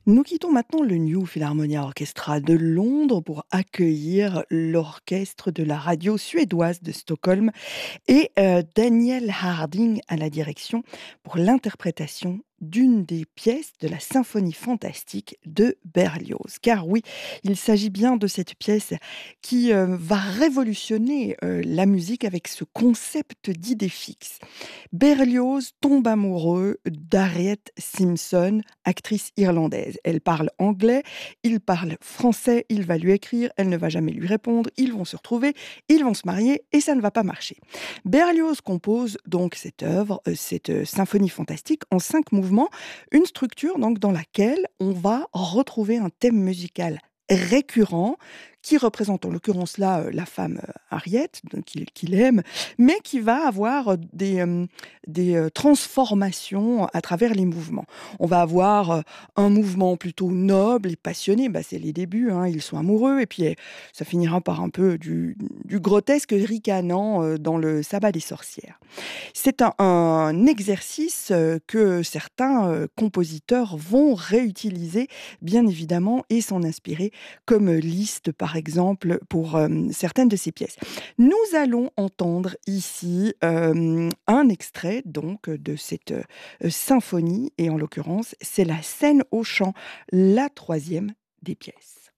Nous quittons maintenant le New Philharmonia Orchestra de Londres pour accueillir l'orchestre de la radio suédoise de Stockholm et Daniel Harding à la direction pour l'interprétation d'une des pièces de la symphonie fantastique de Berlioz. Car oui, il s'agit bien de cette pièce qui va révolutionner la musique avec ce concept d'idée fixe. Berlioz tombe amoureux d'Harriet Simpson, actrice irlandaise. Elle parle anglais, il parle français, il va lui écrire, elle ne va jamais lui répondre, ils vont se retrouver, ils vont se marier et ça ne va pas marcher. Berlioz compose donc cette œuvre, cette symphonie fantastique en 5 mouvements, une structure donc dans laquelle on va retrouver un thème musical récurrent qui représente en l'occurrence là la femme Harriet donc qu'il aime, mais qui va avoir des transformations à travers les mouvements. On va avoir un mouvement plutôt noble et passionné, bah, c'est les débuts, hein, ils sont amoureux, et puis ça finira par un peu du grotesque ricanant dans le sabbat des sorcières. C'est un exercice que certains compositeurs vont réutiliser, bien évidemment, et s'en inspirer, comme Liszt, par exemple, pour certaines de ses pièces. Nous allons entendre ici un extrait donc de cette symphonie, et en l'occurrence, c'est la scène au chant, la troisième des pièces.